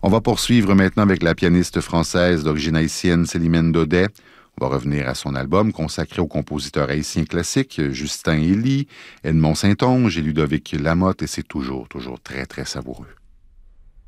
On va poursuivre maintenant avec la pianiste française d'origine haïtienne Célimène Daudet. On va revenir à son album consacré aux compositeurs haïtiens classiques, Justin Elie, Edmond Saint-Onge et Ludovic Lamotte, et c'est toujours très, très savoureux.